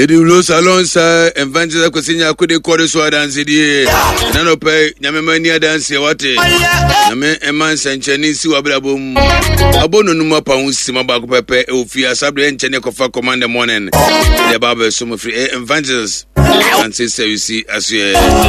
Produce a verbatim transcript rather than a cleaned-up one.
Edi ulo salon sa evangelist kwesinya kode kode so dance die. Na no pe nyame mani dance wate. Nyame eman sencheni si wabrabom. Abono numa pa unsi mabako pepe e ofi asabre nchene kofa command morning. The baba so free evangelist and sister you see as you